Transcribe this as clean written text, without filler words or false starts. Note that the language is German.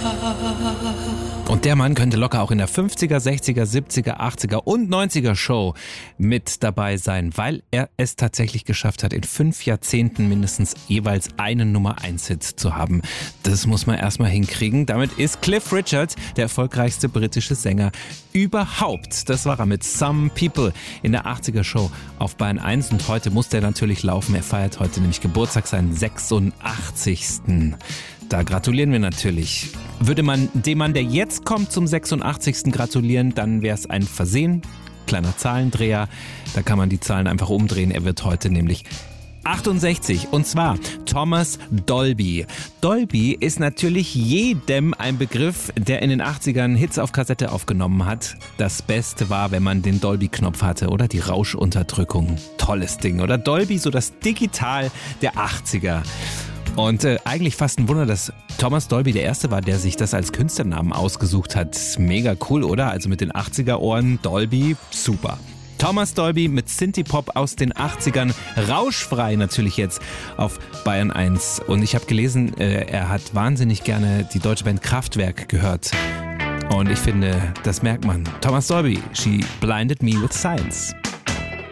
Und der Mann könnte locker auch in der 50er, 60er, 70er, 80er und 90er Show mit dabei sein, weil er es tatsächlich geschafft hat, in 5 Jahrzehnten mindestens jeweils einen Nummer-1-Hit zu haben. Das muss man erstmal hinkriegen. Damit ist Cliff Richard der erfolgreichste britische Sänger überhaupt. Das war er mit Some People in der 80er Show auf Bayern 1 und heute muss der natürlich laufen. Er feiert heute nämlich Geburtstag, seinen 86. Da gratulieren wir natürlich. Würde man dem Mann, der jetzt kommt, zum 86. gratulieren, dann wäre es ein Versehen. Kleiner Zahlendreher, da kann man die Zahlen einfach umdrehen. Er wird heute nämlich 68 und zwar Thomas Dolby. Dolby ist natürlich jedem ein Begriff, der in den 80ern Hits auf Kassette aufgenommen hat. Das Beste war, wenn man den Dolby-Knopf hatte oder die Rauschunterdrückung. Tolles Ding, oder? Dolby, so das Digital der 80er. Und eigentlich fast ein Wunder, dass Thomas Dolby der Erste war, der sich das als Künstlernamen ausgesucht hat. Mega cool, oder? Also mit den 80er-Ohren, Dolby, super. Thomas Dolby mit Synthie-Pop aus den 80ern, rauschfrei natürlich jetzt auf Bayern 1. Und ich habe gelesen, er hat wahnsinnig gerne die deutsche Band Kraftwerk gehört. Und ich finde, das merkt man. Thomas Dolby, She Blinded Me with Science.